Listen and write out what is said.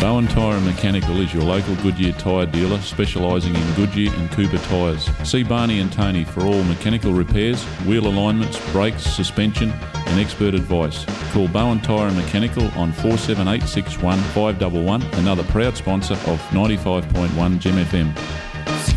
Bowen Tyre and Mechanical is your local Goodyear tyre dealer specialising in Goodyear and Cooper tyres. See Barney and Tony for all mechanical repairs, wheel alignments, brakes, suspension and expert advice. Call Bowen Tyre and Mechanical on 47861 511, another proud sponsor of 95.1 Gem FM.